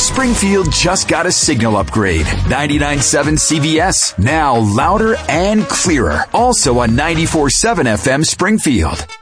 Springfield just got a signal upgrade. 99.7 CBS, now louder and clearer. Also on 94.7 FM Springfield.